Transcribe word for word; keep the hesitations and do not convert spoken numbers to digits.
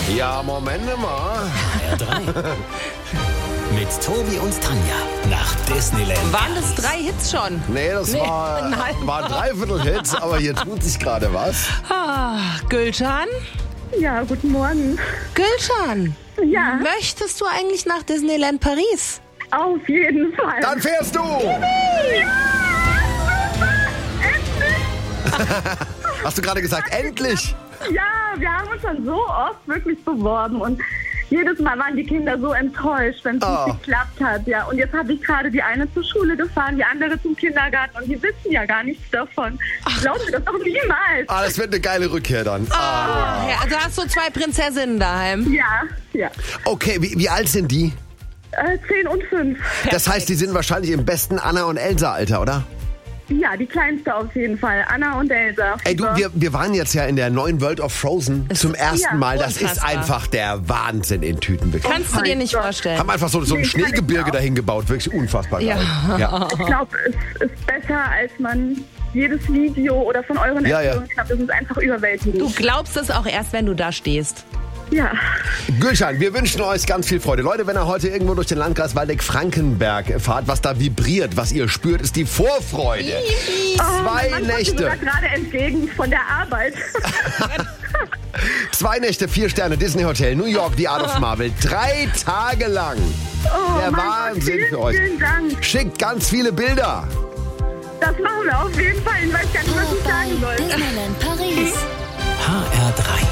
Ja, Moment mal. H R drei. Mit Tobi und Tanja nach Disneyland. Waren das drei Hits schon? Nee, das Nee, war, nein. war ein Dreiviertel-Hits, aber hier tut sich gerade was. Ah, Gülcan? Ja, guten Morgen. Gülcan, Ja, möchtest du eigentlich nach Disneyland Paris? auf jeden Fall. Dann fährst du! Hast du gerade gesagt, endlich? Ja, wir haben uns schon so oft wirklich beworben und jedes Mal waren die Kinder so enttäuscht, wenn es Oh. nicht geklappt hat. Ja, und jetzt habe ich gerade die eine zur Schule gefahren, die andere zum Kindergarten und die wissen ja gar nichts davon. Glauben Sie das doch niemals. Ah, das wird eine geile Rückkehr dann. Ah, ja, du hast so zwei Prinzessinnen daheim. Ja, ja. Okay, wie, wie alt sind die? Äh, zehn und fünf. Das heißt, die sind wahrscheinlich im besten Anna- und Elsa-Alter, oder? Ja, die kleinste auf jeden Fall. Anna und Elsa. Ey, du, So. wir, wir waren jetzt ja in der neuen World of Frozen zum ersten ja, Mal. Das ist unfassbar. einfach der Wahnsinn in Tüten. Wirklich. Kannst du dir nicht Gott. vorstellen. Haben einfach so, so ein Nee, kann ich Schneegebirge auch. dahin gebaut. Wirklich unfassbar geil. Ja. Ja. Ich glaube, es ist besser, als man jedes Video oder von euren Ja, ja. Erzählungen. Ich glaube, das ist einfach überwältigend. Du glaubst es auch erst, wenn du da stehst. Ja. Gülcan, wir wünschen euch ganz viel Freude. Leute, wenn ihr heute irgendwo durch den Landkreis Waldeck-Frankenberg fahrt, was da vibriert, was ihr spürt, ist die Vorfreude. Oh, Zwei mein Mann kommt mir Nächte. sogar gerade entgegen von der Arbeit. Zwei Nächte, vier Sterne, Disney Hotel, New York, The Art of Marvel. Drei Tage lang. Oh, Der mein Gott, Wahnsinn vielen, für euch. Vielen Dank. Schickt ganz viele Bilder. Das machen wir auf jeden Fall. Ich weiß gar nicht, was ich sagen soll. Disneyland Paris. H R drei.